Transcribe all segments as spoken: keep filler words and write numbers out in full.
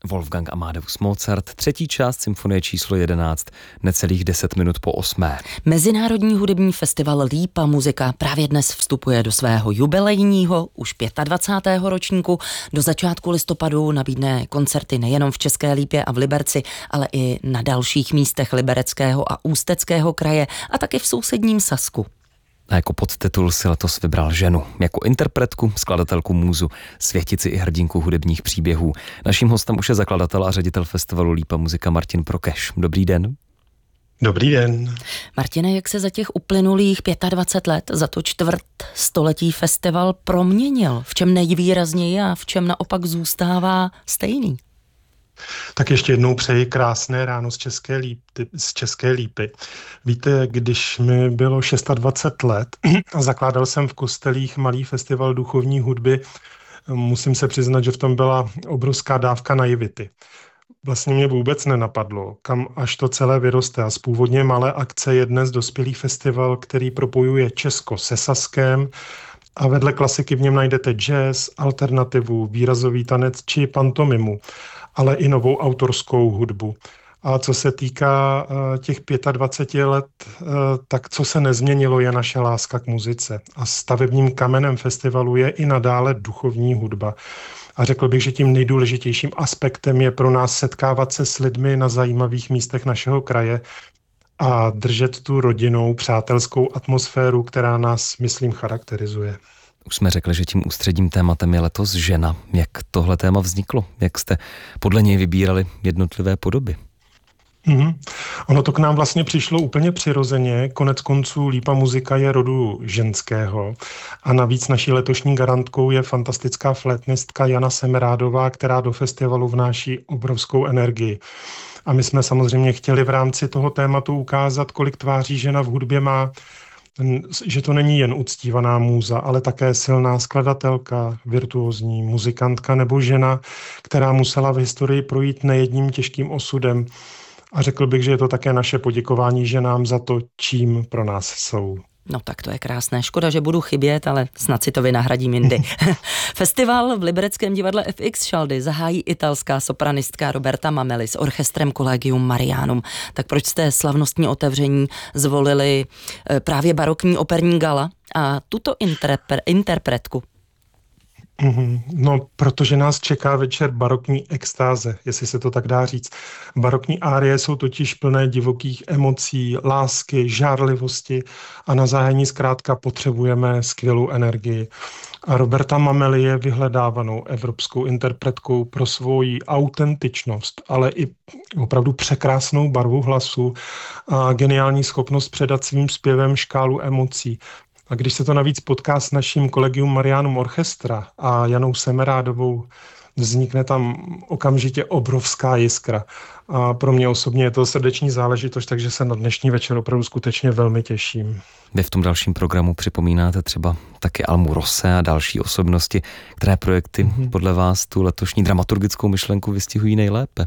Wolfgang Amadeus Mozart, třetí část symfonie číslo jedenáct, necelých deset minut po osmé. Mezinárodní hudební festival Lípa muzika právě dnes vstupuje do svého jubilejního, už dvacátého pátého ročníku. Do začátku listopadu nabídne koncerty nejenom v České Lípě a v Liberci, ale i na dalších místech Libereckého a Ústeckého kraje a taky v sousedním Sasku. A jako podtitul si letos vybral ženu, jako interpretku, skladatelku, můzu, světici i hrdinku hudebních příběhů. Naším hostem už je zakladatel a ředitel festivalu Lípa muzika Martin Prokeš. Dobrý den. Dobrý den. Martine, jak se za těch uplynulých dvacet pět let, za to čtvrt století festival proměnil? V čem nejvýrazněji a v čem naopak zůstává stejný? Tak ještě jednou přeji krásné ráno z České Lípy. Z České Lípy. Víte, když mi bylo dvacet šest let a zakládal jsem v Kostelích malý festival duchovní hudby, musím se přiznat, že v tom byla obrovská dávka naivity. Vlastně mě vůbec nenapadlo, kam až to celé vyroste a z původně malé akce je dnes dospělý festival, který propojuje Česko se Saskem a vedle klasiky v něm najdete jazz, alternativu, výrazový tanec či pantomimu, ale i novou autorskou hudbu. A co se týká uh, těch dvacet pět let, uh, tak co se nezměnilo, je naše láska k muzice. A stavebním kamenem festivalu je i nadále duchovní hudba. A řekl bych, že tím nejdůležitějším aspektem je pro nás setkávat se s lidmi na zajímavých místech našeho kraje a držet tu rodinnou, přátelskou atmosféru, která nás, myslím, charakterizuje. Už jsme řekli, že tím ústředním tématem je letos žena. Jak tohle téma vzniklo? Jak jste podle něj vybírali jednotlivé podoby? Mm-hmm. Ono to k nám vlastně přišlo úplně přirozeně. Konec konců Lípa muzika je rodu ženského a navíc naší letošní garantkou je fantastická flétnistka Jana Semerádová, která do festivalu vnáší obrovskou energii. A my jsme samozřejmě chtěli v rámci toho tématu ukázat, kolik tváří žena v hudbě má, že to není jen uctívaná můza, ale také silná skladatelka, virtuózní muzikantka nebo žena, která musela v historii projít nejedním těžkým osudem. A řekl bych, že je to také naše poděkování ženám za to, čím pro nás jsou. No tak to je krásné. Škoda, že budu chybět, ale snad si to vynahradím jindy. Festival v Libereckém divadle F X Šaldy zahájí italská sopranistka Roberta Mameli s orchestrem Collegium Marianum. Tak proč jste slavnostní otevření zvolili právě barokní operní gala a tuto interpre- interpretku? No, protože nás čeká večer barokní extáze, jestli se to tak dá říct. Barokní árie jsou totiž plné divokých emocí, lásky, žárlivosti a na zájení zkrátka potřebujeme skvělou energii. A Roberta Mameli je vyhledávanou evropskou interpretkou pro svoji autentičnost, ale i opravdu překrásnou barvu hlasu a geniální schopnost předat svým zpěvem škálu emocí. A když se to navíc potká s naším Collegium Marianum Orchestra a Janou Semerádovou, vznikne tam okamžitě obrovská jiskra. A pro mě osobně je to srdeční záležitost, takže se na dnešní večer opravdu skutečně velmi těším. Vy v tom dalším programu připomínáte třeba taky Almu Rose a další osobnosti, které projekty mm-hmm. podle vás tu letošní dramaturgickou myšlenku vystihují nejlépe?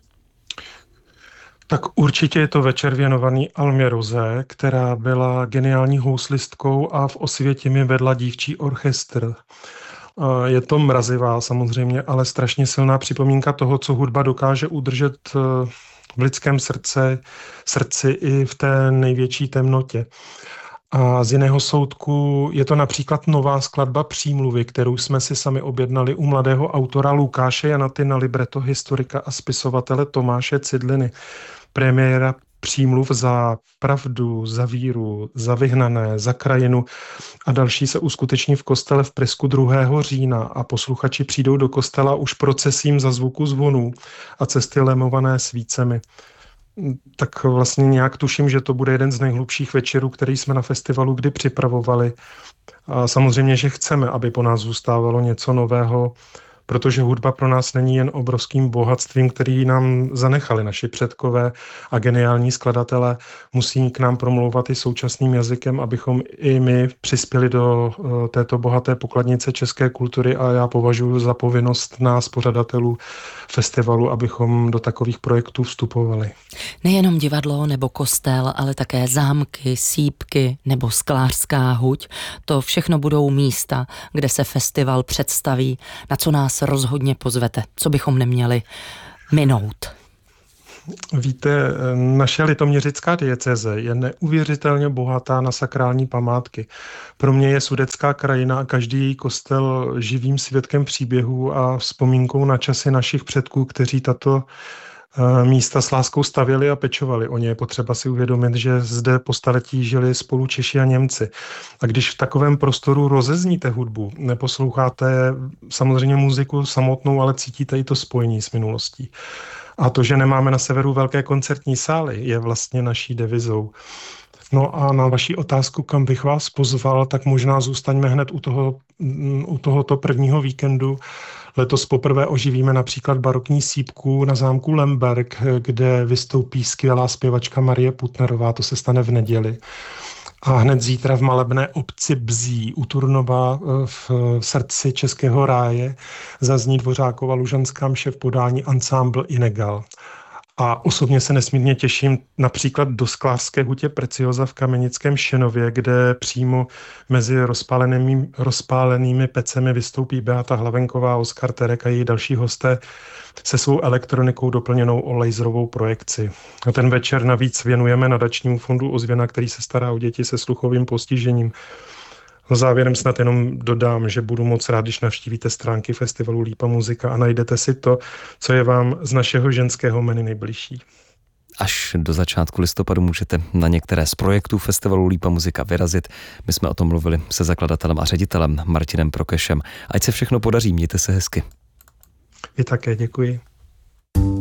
Tak určitě je to večer věnovaný Almě Rose, která byla geniální houslistkou a v Osvětimi vedla dívčí orchestr. Je to mrazivá samozřejmě, ale strašně silná připomínka toho, co hudba dokáže udržet v lidském srdce, srdci i v té největší temnotě. A z jiného soudku je to například nová skladba Přímluvy, kterou jsme si sami objednali u mladého autora Lukáše Janaty na libreto historika a spisovatele Tomáše Cidliny. Premiéra Přímluv za pravdu, za víru, za vyhnané, za krajinu a další se uskuteční v kostele v Prisku druhého října a posluchači přijdou do kostela už procesím za zvuku zvonů a cesty lemované svícemi. Tak vlastně nějak tuším, že to bude jeden z nejhlubších večerů, který jsme na festivalu kdy připravovali. A samozřejmě, že chceme, aby po nás zůstávalo něco nového, protože hudba pro nás není jen obrovským bohatstvím, který nám zanechali naši předkové a geniální skladatelé. Musí k nám promlouvat i současným jazykem, abychom i my přispěli do uh, této bohaté pokladnice české kultury a já považuji za povinnost nás, pořadatelů festivalu, abychom do takových projektů vstupovali. Nejenom divadlo nebo kostel, ale také zámky, sýpky nebo sklářská huť. To všechno budou místa, kde se festival představí, na co nás nás rozhodně pozvete? Co bychom neměli minout? Víte, naše litoměřická diecéze je neuvěřitelně bohatá na sakrální památky. Pro mě je sudetská krajina a každý její kostel živým svědkem příběhů a vzpomínkou na časy našich předků, kteří tato místa s láskou stavěli a pečovali. O ně je potřeba si uvědomit, že zde po staletí žili spolu Češi a Němci. A když v takovém prostoru rozezníte hudbu, neposloucháte samozřejmě muziku samotnou, ale cítíte i to spojení s minulostí. A to, že nemáme na severu velké koncertní sály, je vlastně naší devizou. No a na vaši otázku, kam bych vás pozval, tak možná zůstaňme hned u, toho, u tohoto prvního víkendu. Letos poprvé oživíme například barokní sýpku na zámku Lemberg, kde vystoupí skvělá zpěvačka Marie Putnerová, to se stane v neděli. A hned zítra v malebné obci Bzí u Turnova v srdci Českého ráje zazní Dvořákova lužanská mše v podání ansámbl Inegal. A osobně se nesmírně těším například do sklářské hutě Preciosa v Kamenickém Šenově, kde přímo mezi rozpálenými, rozpálenými pecemi vystoupí Beata Hlavenková, Oskar Terek a její další hosté se svou elektronikou doplněnou o laserovou projekci. A ten večer navíc věnujeme nadačnímu fondu Ozvěna, který se stará o děti se sluchovým postižením. No závěrem snad jenom dodám, že budu moc rád, když navštívíte stránky festivalu Lípa muzika a najdete si to, co je vám z našeho ženského menu nejbližší. Až do začátku listopadu můžete na některé z projektů festivalu Lípa muzika vyrazit. My jsme o tom mluvili se zakladatelem a ředitelem Martinem Prokešem. Ať se všechno podaří, mějte se hezky. Vy také, děkuji.